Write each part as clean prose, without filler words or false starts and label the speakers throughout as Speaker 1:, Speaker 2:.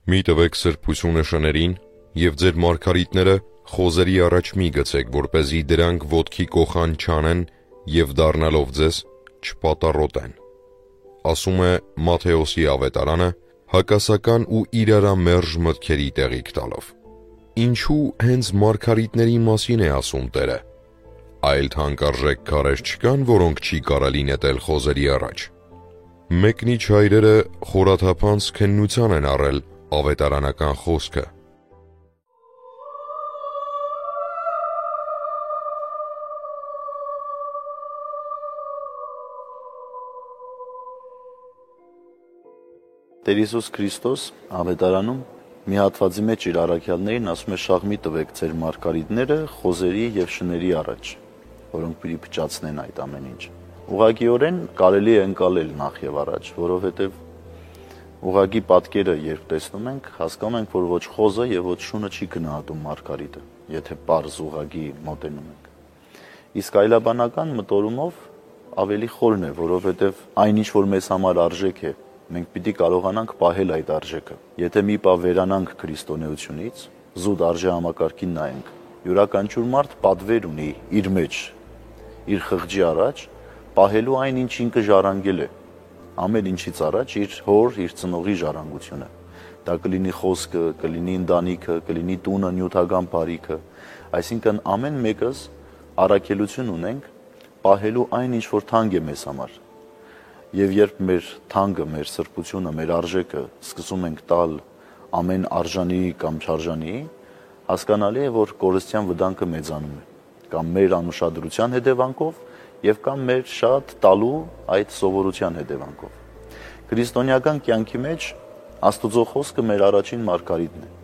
Speaker 1: Մի տվեք սրբությունը շներին և ձեր մարգարիտները խոզերի առաջ մի գցեք, որպեսզի դրանք ոտքի կոխան չանեն և դառնալով ձեզ չպատառոտեն։ Ասում է Մատթեոսի ավետարանը, հակասական ու իրարամերժ մտքերի տեղիք տալով։ Ինչու հենց մարգարիտների մասին է ասում Տերը։ Այլ թանկարժեք քարեր չկան, որոնք չի կարելի նետել խոզերի առաջ։ Մեկնիչ հայրերը խորաթափանց քննության են առել ավետարանական խոսքը։
Speaker 2: Տեր Հիսուս Քրիստոս ավետարանում մի հատվածի մեջ իր առաքյալներին ասում է շաղ մի տվեք ձեր մարգարիտները խոզերի և շների առաջ, որոնք պիտի փճացնեն այդ ամեն ինչ։ Ուղղակիորեն կարելի է ընկալել նախ եւ առաջ, որովհետեւ ուղղակի պատկերը երբ տեսնում ենք, հասկանում ենք, որ ոչ խոզը եւ ոչ շունը չի գնահատում մարգարիտը, եթե պարզ ուղղակի մոտենում ենք։ Իսկ այլաբանական մտորումով ավելի խորն է, որովհետեւ այնինչ որ մեզ համար արժեք է, մենք պիտի կարողանանք պահել այդ արժեքը։ Եթե մի պահ վերանանք քրիստոնեությունից, զուտ արժե համակարգին նայենք, յուրաքանչյուր մարդ պատվեր ունի իր մեջ, իր խղճի առաջ, պահելու այն, ինչ ինքը ժառանգել է, ամեն ինչից առաջ իր հոր, իր ծնողի ժառանգությունը։ Դա կլինի խոսքը, կլինի ընտանիքը, կլինի տունը, նյութական բարիքը, այսինքն ամեն մեկս առաքելություն ունենք պահելու այն, ինչ որ թանկ է մեզ համար։ Եվ երբ մեր թանկը, մեր սրբությունը, մեր արժեքը սկսում ենք տալ ամեն արժանի կամ չարժանի, հասկանալի է, որ կորստյան վտանգը մեծանում է, կամ մեր անուշադրության հետևանքով եւ կամ մեր շատ տալու այդ սովորության հետևանքով։ Քրիստոնեական կյանքի մեջ Աստուծո խոսքը մեր առաջին մարգարիտն է։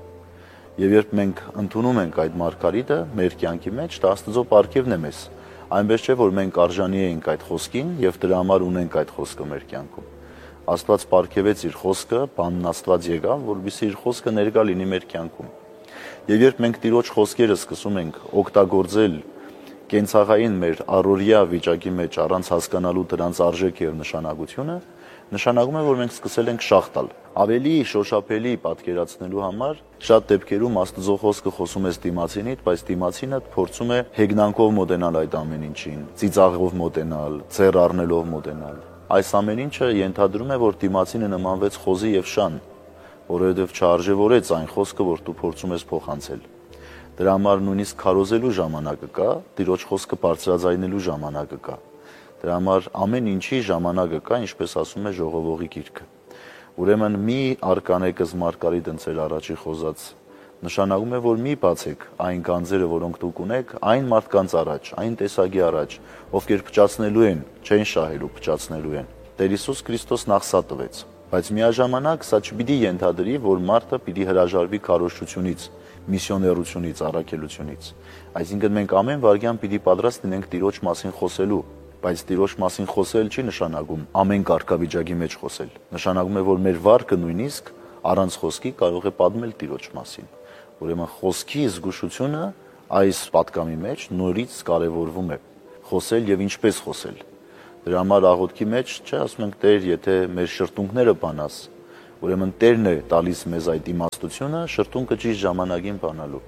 Speaker 2: Եվ երբ մենք ընդունում ենք այդ մարգարիտը մեր կյանքի մեջ, դա Աստուծո պարգևն է մեզ։ Այնպես չէ, որ մենք արժանի ենք այդ խոսքին եւ դրա համար ունենք այդ խոսքը մեր կյանքում։ Աստված պարգևեց իր խոսքը, բանն Աստված եկավ, որովհետեւ իր խոսքը ներկա լինի մեր կյանքում։ Եվ երբ մենք Տիրոջ խոսքերը սկսում ենք օգտագործել կենցաղային մեր առօրյա վիճակի մեջ առանց հասկանալու դրանց արժեքը եւ նշանակությունը, նշանակում է, որ մենք սկսել ենք շաղ տալ։ Ավելի շոշափելի պատկերացնելու համար շատ դեպքերում Աստծո խոսքը խոսում է դիմացինիդ, բայց դիմացինը փորձում է հեգնանքով մոտենալ այդ ամեն ինչին, ծիծաղով մոտենալ, ձեռ առնելով մոտենալ։ Այս ամեն ինչը ենթադրում է, որ դիմացինը նմանվեց խոզի եւ շան, որովհետեւ չարժևորեց այն խոսքը, որ դու փորձում ես փոխանցել։ Դրա համար նույնիսկ քարոզելու ժամանակը կա, Տիրոջ խոսքը բարձրաձայնելու ժամանակը կա։ Դրա համար ամեն ինչի ժամանակը կա, ինչպես ասում է ժողովողի գիրքը։ Ուրեմն մի արկանեկս մարգարիտն ձեր առաջի խոզած նշանակում է, որ մի բացեք այն գանձերը, որոնք դուք ունեք, այն մարդկանց առաջ, այն տեսակի առաջ, ովքեր փճացնելու են, չեն շահելու, փճացնելու են։ Տեր Հիսուս Քրիստոս նախ սա տվեց, բայց միաժամանակ սա չպիտի ենթադրի, որ մարդը պիտի հրաժարվի քարոզչությունից, միսիոներությունից, առաքելությունից։ Այսինքն մենք ամեն վարքյան պիտի պատրաստ լինենք Տիրոջ մասին խոսելու, բայց Տիրոջ մասին խոսել չի նշանակում ամեն կարգավիճակի մեջ խոսել։ Նշանակում է, որ մեր վարքը նույնիսկ առանց խոսքի կարող է պատմել Տիրոջ մասին։ Ուրեմն խոսքի զգուշությունը այս պատկամի մեջ նորից կարևորվում է։ Խոսել եւ ինչպես խոսել։ Դրա համար աղոթքի մեջ չէ ասում ենք Տեր, եթե մեր շրթունքները բանաս, ուրեմն Տերն է տալիս մեզ այդ իմաստությունը շրթունքը ճիշտ ժամանակին բանալու։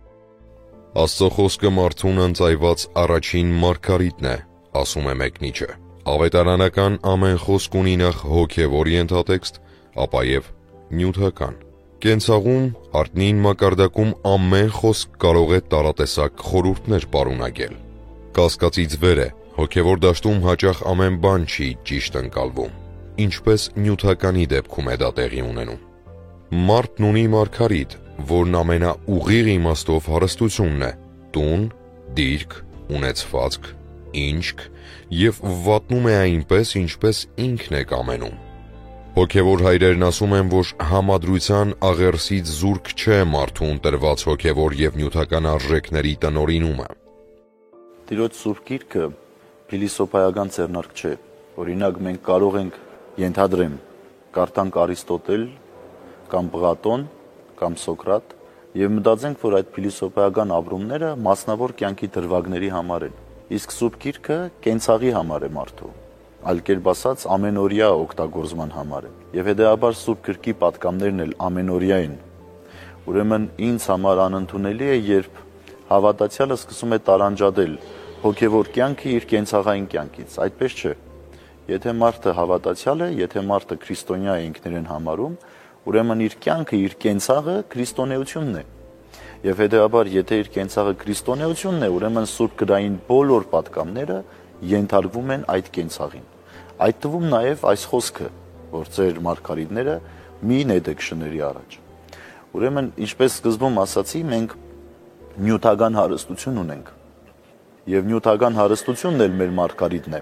Speaker 1: Աստծո խոսքը մարդուն ընծայված առաջին մարգարիտն է, ասում է մեկնիչը։ Ավետարանական ամեն խոսք ունի նախ հոգևոր ենթատեքստ, ապա եւ նյութական։ Կենցաղում, արտնին մակարդակում ամեն խոսք կարող է տարատեսակ խորհուրդներ պարունակել։ Կասկածից վեր է, հոգևոր դաշտում հաճախ ամեն բան չի ճիշտ ընկալվում, ինչպես նյութականի դեպքում է դա տեղի ունենում։ Մարդն ունի մարգարիտ, որն ամենաուղիղ իմաստով հարստությունն է՝ տուն, դիրք, ունեցվածք, ինչք եւ վատնում է այնպես, ինչպես ինքն է կամենում։ Հոգևոր հայրերն ասում են, որ համադրության աղերսից զուրկ չէ մարդուն տրված հոգևոր եւ նյութական արժեքների տնօրինումը։
Speaker 2: Տիրոջ Սուրբ Գիրքը փիլիսոփայական ձեռնարկ չէ։ Օրինակ մենք կարող ենք ենթադրեմ կարդանք Արիստոտել կամ Պլատոն կամ Սոկրատ եւ մտածենք, որ այդ փիլիսոփայական ապրումները մասնավոր կյանքի դրվագների համար են։ Իսկ Սուրբ Գիրքը կենցաղի համար է մարդու, այլ կերպ ասած ամենօրյա օգտագործման համար է։ Եվ հետեւաբար Սուրբ Գրքի պատգամներն էլ ամենօրյա են։ Ուրեմն ինձ համար անընդունելի է, երբ հավատացյալը սկսում է տարանջատել հոգևոր կյանքը իր կենցաղային կյանքից։ Այդպես չէ։ Եթե մարդը հավատացյալ է, եթե մարդը քրիստոնյա է ինքներեն համարում, ուրեմն իր կյանքը, իր կենցաղը քրիստոնեությունն է։ Եվ հետեւաբար, եթե իր կենցաղը քրիստոնեությունն է, ուրեմն Սուրբ Գրային բոլոր պատգամները ենթարկվում են այդ կենցաղին։ Այդ թվում նաև այս խոսքը, որ ձեր մարգարիտները մի նետեք շների առաջ։ Ուրեմն, ինչպես սկզբում ասացի, մենք նյութական հարստություն ունենք։ Եվ նյութական հարստությունն էլ մեր մարգարիտն է։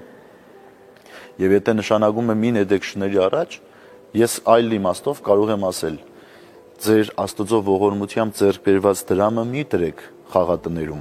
Speaker 2: Եվ եթե նշանակում է մի նետեք շների առաջ, ես այլ իմաստով կարող եմ ասել. ձեր Աստծո ողորմությամբ ձեռք բերված դրամը մի դրեք խաղատներում։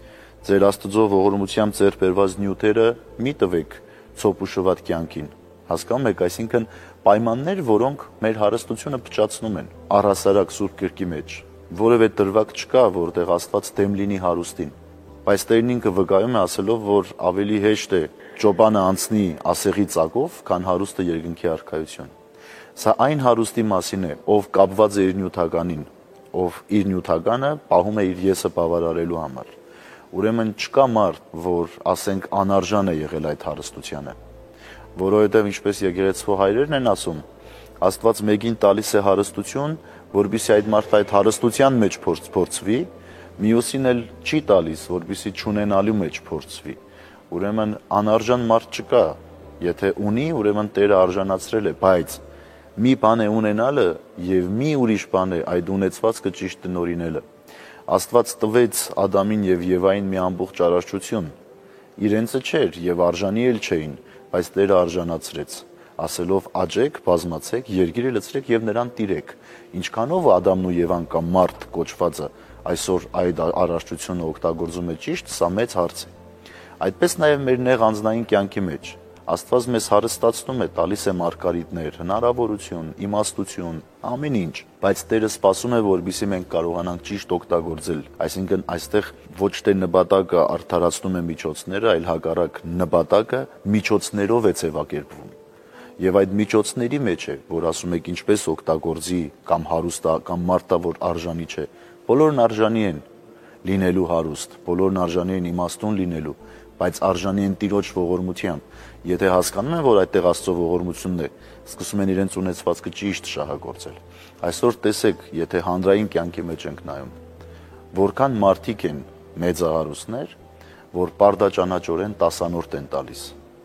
Speaker 2: Ձեր Աստծո ողորմությամբ ձեռք բերված նյութերը մի տվեք ցոփուշված կյանքին։ Հասկանում եք, այսինքն պայմաններ, որոնք մեր հարստությունը փչացնում են։ Առհասարակ Սուրբ Գրքի մեջ որևէ դրվագ չկա, որտեղ Աստված դեմ լինի հարուստին։ Բայց Տերն ինքը վկայում է ասելով, որ ավելի հեշտ է ճոպանը անցնի ասեղի ծակով, քան հարուստը երկնքի արքայություն։ Սա այն հարուստի մասին է, ով կապված է իր նյութականին, ով իր նյութականը պահում է իր եսը բավարարելու համար։ Ուրեմն չկա մարդ, որ ասենք անարժան է եղել այդ հարստությանը, որովհետև ինչպես եկեղեցու հայրերն են ասում, Աստված մեկին տալիս է հարստություն, որպեսզի այդ մարդը այդ հարստության մեջ փորձվի, մյուսին էլ չի տալիս, որպեսզի չունենալու մեջ փորձվի։ Ուրեմն անարժան մարդ չկա, եթե ունի, ուրեմն Տերը արժանացրել է, բայց մի բան է ունենալը եւ մի ուրիշ բան է այդ ունեցվածքը ճիշտ տնօրինելը։ Աստված տվեց Ադամին եւ Եվային մի ամբողջ արարչություն։ Իրենցը չէր եւ արժանի էլ չէին, բայց Տերը արժանացրեց, ասելով աճեք, բազմացեք, երկիրը լցրեք եւ նրան տիրեք։ Ինչքանով Ադամն ու Եվան կամ մարդ կոչվածը այսօր այդ արարչությունը օգտագործում է ճիշտ, սա մեծ հարց է։ Այդպես նաև մեր նեղ անձնային կյանքի մեջ Աստված մեզ հարստացնում է, տալիս է մարգարիտներ, հնարավորություն, իմաստություն, ամեն ինչ, բայց Տերը սպասում է, որպեսզի մենք կարողանանք ճիշտ օգտագործել։ Այսինքն այստեղ ոչ թե նպատակը արդարացնում է միջոցները, այլ հակառակ նպատակը միջոցներով է ձևակերպվում։ Եվ այդ միջոցների մեջ է, որ ասում եք ինչպես օգտագործի կամ հարուստա կամ մարդա, որ արժանի չէ։ Բոլորն արժանի են լինելու հարուստ, բոլորն արժանի են իմաստուն լինելու, բայց արժանի են Տիրոջ ողորմությամբ։ Եթե հասկանում են, որ այդտեղ Աստծո ողորմությունն է, սկսում են իրենց ունեցվածքը ճիշտ շահագործել։ Այսօր տեսեք, եթե հանրային կյանքի մեջ ենք նայում, որքան մարդիկ են մեծահարուստներ, որ պարդաճանաչորեն տասանորդ են տալիս,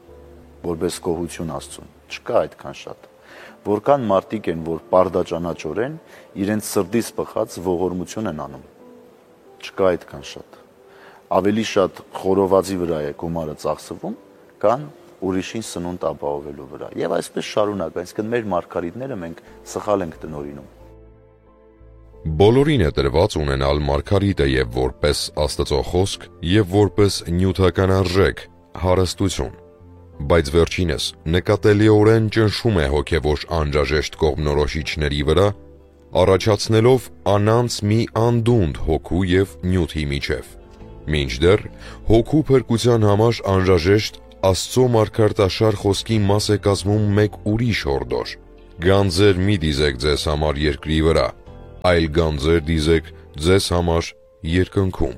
Speaker 2: որպես գոհություն Աստծուն, չկա այդքան շատ։ Որքան մարդիկ են, որ պարդաճանաչորեն իրենց սրտից բխած ողորմություն են անում, չկա այդքան շատ։ Ավելի շատ խորովածի վրա է գումարը ծախսվում, քան ուրիշին սնունդ ապահովելու վրա։ Եվ այսպես շարունակ, այսինքն մեր մարգարիտները մենք սխալ ենք տնօրինում։
Speaker 1: Բոլորին է տրված ունենալ մարգարիտը եւ որպես Աստծո խոսք եւ որպես նյութական արժեք, հարստություն, բայց վերջինս նկատելիորեն ճնշում է հոգեվոր անհրաժեշտ կողմնորոշիչների վրա, առաջացնելով անանց մի անդունդ հոգու եւ նյութի միջև։ Մինչդեռ հոգու փրկության համար անհրաժեշտ Աստծո մարգարտաշար խոսքի մաս է կազմում մեկ ուրիշ հորդոր. «Գանձեր մի դիզեք ձեզ համար երկրի վրա, այլ գանձեր դիզեք ձեզ համար երկնքում»։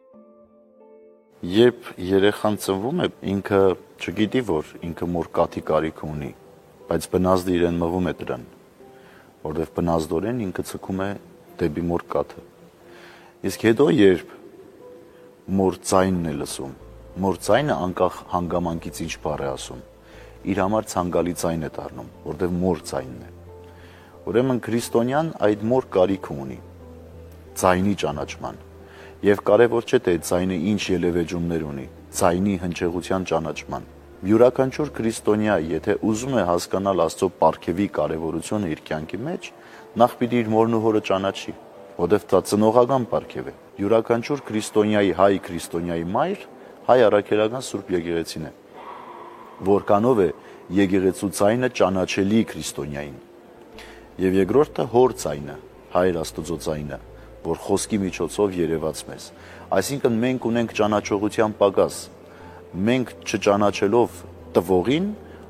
Speaker 2: Երբ երեխան ծնվում է, ինքը չգիտի, որ ինքը մոր կաթի կարիք ունի, բայց բնազդը իրեն մղում է դրան, որովհետև բնազդորեն ինքը ցկում է դեպի մոր կաթը։ Իսկ հետո երբ մոր ձայնն է լսում, մոր ձայնը անկախ հանգամանքից ինչ բառ է ասում, իր համար ցանկալի ձայն է դառնում, որովհետև մոր ձայնն է։ Ուրեմն քրիստոնյան այդ մոր կարիքը ունի ձայնի ճանաչման։ Եվ կարևոր չէ թե ձայնը ինչ ելևեջումներ ունի, ձայնի հնչեղության ճանաչման։ Յուրաքանչյուր քրիստոնյա, եթե ուզում է հասկանալ Աստծո պարգևի կարևորությունը իր կյանքի մեջ, նախ պիտի իր մորն ու հորը ճանաչի, որովհետև դա ծնողական պարգև է։ Յուրաքանչյուր քրիստոնյայի, հայ քրիստոնյայի մայր հայ առաքելական Սուրբ Եկեղեցին է, որքանով է եկեղեցու ձայնը ճանաչելի քրիստոնյային։ Եվ երկրորդը հոր ձայնը, Հայր Աստծո ձայնը, որ խոսքի միջոցով երևաց մեզ։ Այսինքն մենք ունենք ճանաչողության պակաս։ Մենք չճանաչելով տվողին,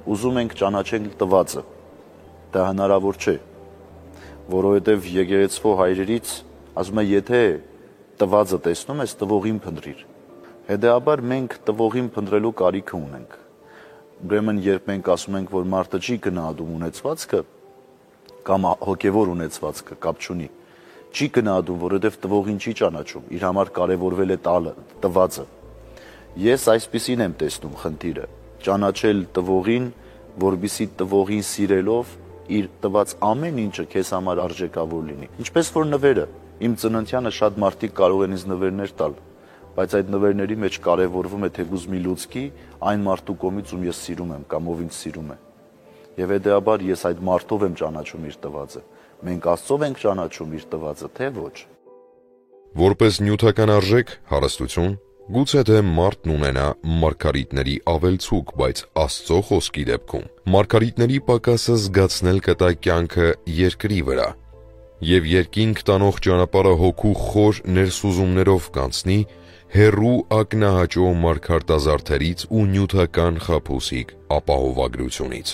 Speaker 2: ուզում ենք ճանաչել տվածը, դա հնարավոր չէ, որովհետև եկեղեցվո հայրերից ասում է, եթե տվածը տեսնում ես, տվողին փնտրիր։ Հետեւաբար մենք տվողին փնտրելու կարիք ունենք։ Ուրեմն երբ մենք ասում ենք, որ մարդը չի գնահատում ունեցվածքը կամ հոգևոր ունեցվածքը, կապ չունի, չի գնահատում, որովհետև տվողին չի ճանաչում, իր համար կարևորվել է տվածը։ Ես այսպիսին եմ տեսնում խնդիրը, ճանաչել տվողին, որպեսզի տվողին սիրելով իր տված ամեն ինչը քեզ համար արժեքավոր լինի։ Ինչպես որ նվերը, իմ ծննդյանը շատ մարդիկ կարող են ինձ նվերներ տալ, բայց այդ նվերների մեջ կարևորվում է թեկուզ մի լուցկի այն մարդու կողմից, ում ես սիրում եմ կամ ով ինձ սիրում է։ Եվ հետեւաբար ես այդ մարդով եմ ճանաչում իր տվածը։ Մենք Աստծով ենք ճանաչում իր տվածը, թե ոչ։
Speaker 1: Որպես նյութական արժեք, հարստություն, գուցե թե մարդն ունենա մարգարիտների ավելցուկ, բայց Աստծո խոսքի դեպքում մարգարիտների պակասը զգացնել կտա կյանքը երկրի վրա, եւ երկինք տանող ճանապարհը հոգու խոր ներսուզումներով կանցնի հերու ակնահաճո մարգարտազարդերից ու նյութական խաբուսիկ ապահովագրությունից։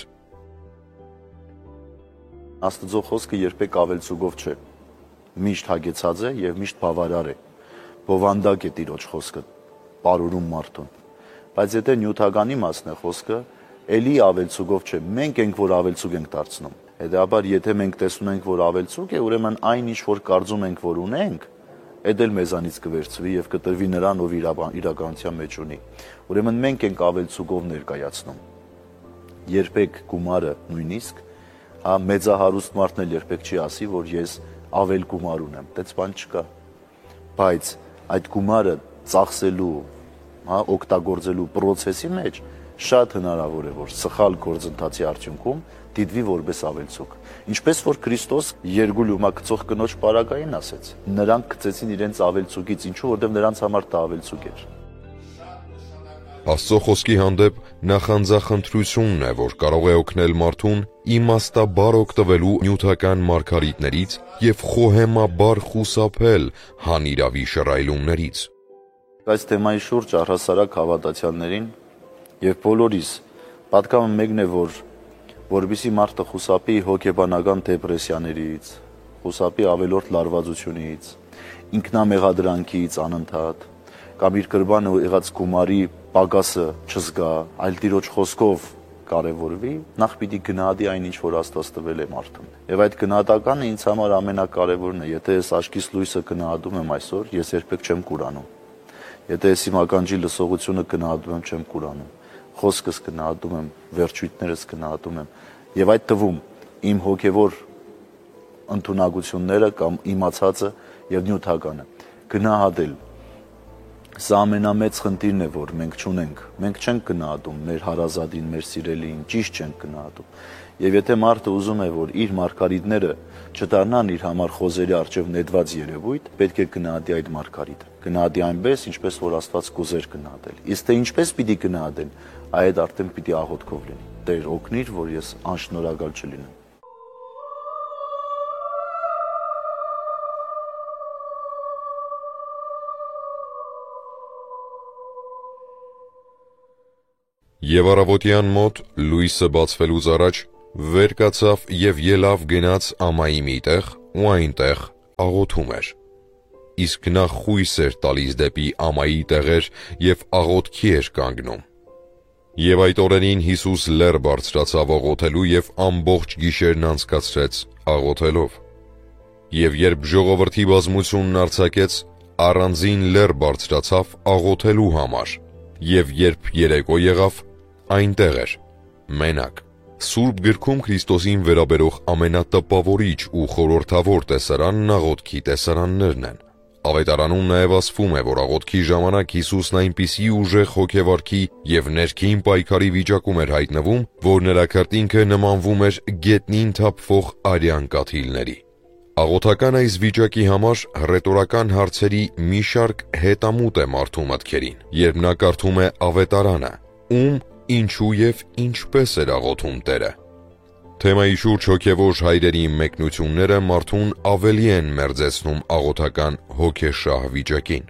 Speaker 2: Աստծո խոսքը երբեք ավելցուկով չէ, միշտ հագեցած է եւ միշտ բավարար է, բովանդակ է Տիրոջ խոսքը, պարուրում մարդուն, բայց եթե նյութականի մասն է խոսքը, էլի ավելցուկով չէ, մենք ենք, որ ավելցուկ ենք դարձնում, հետեւաբար եթե մենք տեսնում ենք, որ ավելցուկ է, ուրեմն այն ինչ որ կարծում ենք, որ ունենք, այդ էլ մեզանից կվերցվի եւ կտրվի նրան, ով իրականության մեջ ունի, ուրեմն մենք ենք ավելցուկով ներկայացնում, երբեք գումարը նույնիսկ մեծահարուստ մարդն էլ երբեք չի ասի, որ ես ավել գումար ունեմ, դες բան չկա, բայց այդ գումարը ծախսելու, օգտագործելու process-ի մեջ շատ հնարավոր է, որ սխալ գործընթացի արդյունքում դիտվի որպես ավելցուկ։ Ինչպես որ Քրիստոս երկու լումակցող կնոջ պարագային ասեց, նրանք գցեցին իրենց ավելցուկից, ինչու, որովհետև նրանց համար դա ավելցուկ էր։
Speaker 1: Աստծո խոսքի հանդեպ նախանձախնդրությունն է, որ կարող է օգնել մարդուն իմաստաբար օգտվելու նյութական մարգարիտներից եւ խոհեմաբար խուսափել հանիրավի շռայլումներից։
Speaker 2: Այս թեմայի շուրջ առհասարակ հավատացյալներին եւ բոլորիս պատկանում մեկն է, որպեսզի մարդը խուսափի հոգեբանական դեպրեսիաներից, խուսափի ավելորդ լարվածությունից, ինքնամեղադրանքից անընդհատ, կամ իր կրբանը եղած գումարի պակասը չզգա, այլ Տիրոջ խոսքով կարևորվի, նախ պիտի գնահատի այն ինչ որ Աստված տվել է մարդուն։ Եվ այդ գնահատականը ինձ համար ամենակարևորն է, եթե ես աչքիս լույսը գնահատում եմ այսօր, ես երբեք չեմ կուրանում։ Եթե ես իմ ականջի լսողությունը գնահատում եմ, չեմ կուրանում։ Խոսքս գնահատում եմ, վերջույթներս գնահատում եմ, եւ այդ թվում իմ հոգեվոր ընդունակությունները կամ իմացածը եւ նյութականը գնահատել։ Սա ամենամեծ խնդիրն է, որ մենք չունենք։ Մենք չենք գնահատում մեր հարազատին, մեր սիրելիին, ճիշտ չենք գնահատում։ Եվ եթե մարդը ուզում է, որ իր մարգարիտները չդառնան իր համար խոզերի առջև նետված երևույթ, պետք է գնահատի այդ մարգարիտը։ Գնահատի այնպես, ինչպես որ Աստված կուզեր գնահատել։ Իսկ թե ինչպես պիտի գնահատեն, այդ արդեն պիտի աղոթքով լինի։ Տեր օգնիր, որ ես անշնորհակալ չլինեմ։
Speaker 1: Եվ առավոտյան մոտ լույսը բացվելուց առաջ վեր կացավ եւ ելավ գնաց ամայի մի տեղ ու այնտեղ աղոթում էր։ Իսկ նա խույս էր տալիս դեպի ամայի տեղեր եւ աղոթքի էր կանգնում։ Եվ այդ օրերին Հիսուս լեռ բարձրացավ աղոթելու եւ ամբողջ գիշերն անցկացրեց աղոթելով։ Եվ երբ ժողովրդի բազմությունն արձակեց, առանձին լեռ բարձրացավ աղոթելու համար։ Եվ երբ երեկո եղավ, այնտեղ էր, մենակ։ Սուրբ գրքում Քրիստոսին վերաբերող ամենատպավորիչ ու խորհրդավոր տեսարանն աղոթքի տեսարաններն են։ Ավետարանում նաև ասվում է, որ աղոթքի ժամանակ Հիսուսն այնպիսի ուժեղ հոգեվարքի եւ ներքին պայքարի վիճակում էր հայտնվում, որ նրա քրտինքը նմանվում էր գետնին թափվող արյան կաթիլների։ Աղոթական այս վիճակի համար հռետորական հարցերի մի շարք հետամուտ է մարդու մտքերին, երբ նա կարդում է ավետարանը, ում, ինչու եւ ինչպես էր աղոթում Տերը։ Թեմայի շուրջ հոգևոր հայրերի մեկնությունները մարդուն ավելի են մերձեցնում աղոթական հոգեշահ վիճակին։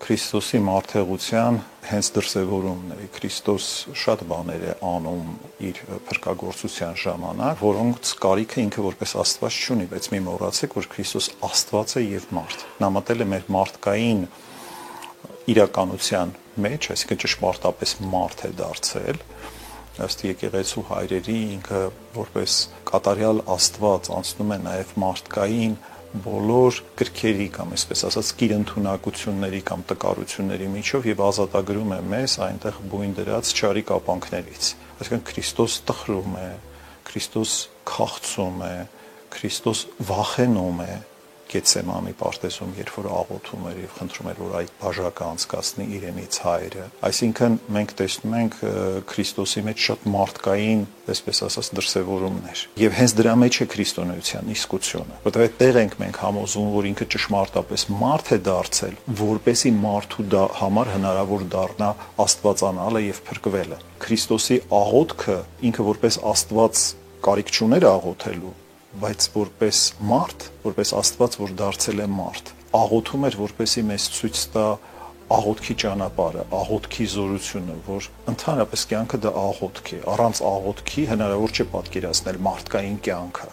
Speaker 3: Քրիստոսի մարդեղության հենց դրսևորումն է։ Քրիստոս շատ բաներ է անում իր փրկagorցության ժամանակ, որոնց կարիքը ինքը որպես Աստված չունի, բայց մի մոռացեք, որ Քրիստոս Աստված է եւ մարդ։ Նա մտել է մեր մարդկային իրականության մեջ, այսինքն ճշմարտապես մարդ է դարձել, ըստ եկեղեցու հայրերի ինքը որպես կատարյալ Աստված անցնում է նաև մարդկային բոլոր կրքերի կամ այսպես ասած կիրընդունակությունների կամ տկարությունների միջով եւ ազատագրում է մեզ այնտեղ բույն դրած չարի կապանքներից։ Այսինքն Քրիստոս տխրում է, Քրիստոս քաղցում է, Քրիստոս վախենում է Գեթսեմանի պարտեզում, երբ որ աղոթում էր եւ խնդրում էր, որ այդ բաժակը անցկացնի իրենից հայրը։ Այսինքն մենք տեսնում ենք Քրիստոսի մեջ շատ մարդկային, այսպես ասած, դրսևորումներ։ Եվ հենց դրա մեջ է քրիստոնեության իսկությունը, որտեղ այդտեղ ենք մենք համոզվում, որ ինքը ճշմարտապես մարդ է դարձել, որպեսի մարդու համար հնարավոր դառնա աստվածանալը եւ փրկվելը։ Քրիստոսի աղոթքը ինքը որպես Աստված կարիք չուներ աղոթելու, բայց որպես մարդ, որպես Աստված, որ դարձել է մարդ, աղոթում էր, որպեսի մեզ ցույց տա աղոթքի ճանապարհը, աղոթքի զորությունը, որ ընդհանրապես կյանքը դա աղոթք է, առանց աղոթքի հնարավոր չէ պատկերացնել մարդկային կյանքը։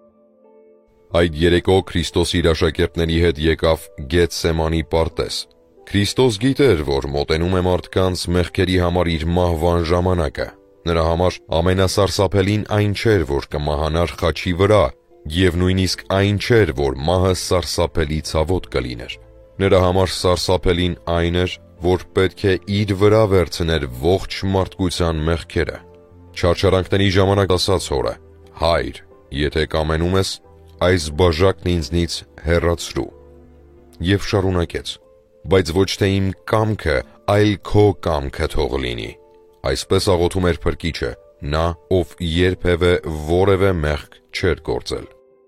Speaker 1: Այդ երեկո Քրիստոս իր աշակերտների հետ եկավ Գեթսեմանի պարտեզ։ Քրիստոս գիտեր, որ մոտենում է մարդկանց մեղքերի համար իր մահվան ժամանակը։ Նրա համար ամենասարսափելին այն չէր, որ կմահանար խաչի վրա, եւ նույնիսկ այն չէր, որ մահը սարսափելի ցավոտ կլիներ։ Նրա համար սարսափելին այն էր, որ պետք է իր վրա վերցներ ողջ մարդկության մեղքերը։ Չարչարանքների ժամանակ ասաց հորը. «Հայր, եթե կամենում ես, այս բաժակն ինձնից հեռացրու»։ Եվ շարունակեց. «Բայց ոչ թե իմ կամքը, այլ քո կամքը թող լինի»։ Այսպես աղոթում էր Փրկիչը, նա, ով երբևէ որևէ մեղք չէր գործել։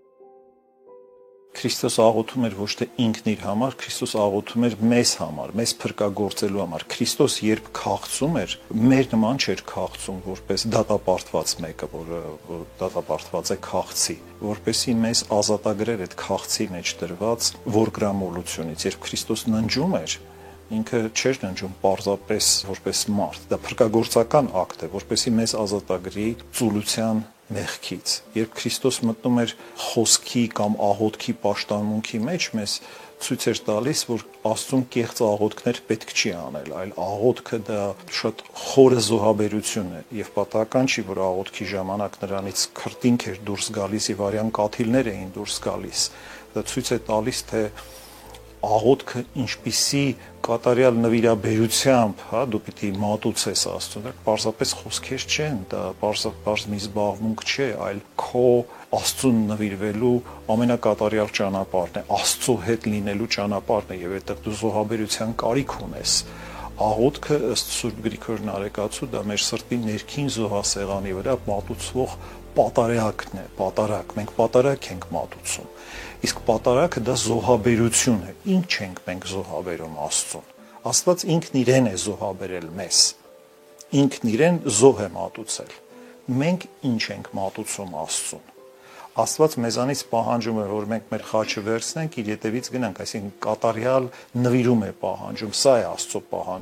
Speaker 3: Քրիստոս աղոթում էր ոչ թե ինքն իր համար, Քրիստոս աղոթում էր մեզ համար, մեզ փրկagorցելու համար։ Քրիստոս երբ քաղցում էր, մեր նման չէր քաղցում, որպես դատապարտված մեկը, որը դատապարտված է քաղցի, որպեսի մեզ ազատագրեր այդ քաղցի մեջ դրված ворգրամոլությունից։ Երբ Քրիստոս ննջում էր, ինքը չէր ննջում պարզապես որպես մարդ, դա փրկagorցական ակտ է, որպեսի մեզ ազատագրի ծուլության մեղքից։ Երբ Քրիստոս մտնում էր խոսքի կամ աղոթքի պաշտամունքի մեջ, մեզ ցույց էր տալիս, որ Աստծուն կեղծ աղոթքներ պետք չի անել, այլ աղոթքը դա շատ խորը զոհաբերություն է, եւ պատահական չի, որ աղոթքի ժամանակ նրանից քրտինք էր դուրս գալիս եւ արյան կաթիլներ էին դուրս գալիս։ Դա ցույց է տալիս, թե աղոթքը ինչպիսի կատարյալ նվիրաբերությամբ, դու պիտի մատուցես Աստծուն, դա պարզապես խոսքեր չեն, դա պարզ մի զբաղմունք չէ, այլ քո Աստծուն նվիրվելու ամենակատարյալ ճանապարհն է, Աստծո հետ լինելու ճանապարհն է, եւ այդտեղ դու զոհաբերության կարիք ունես։ Աղոթքը ըստ Սուրբ Գրիգոր Նարեկացու դա մեր սրտի ներքին զոհասեղանի վրա մատուցվող պատարակն է, պատարակ, մենք պատարակ ենք մատուցում։ Իսկ պատարակը դա զոհաբերություն է։ Ինչ ենք մենք զոհաբերում Աստծուն։ Աստված ինքն իրեն է զոհաբերել մեզ։ Ինքն իրեն զոհ է մատուցել։ Մենք ինչ ենք մատուցում Աստծուն։ Աստված մեզանից պահանջում է, որ մենք մեր խաչը վերցնենք, իր հետևից գնանք, այսինքն կատարյալ նվիրում է պահանջում, սա է Աստծո պահանջը։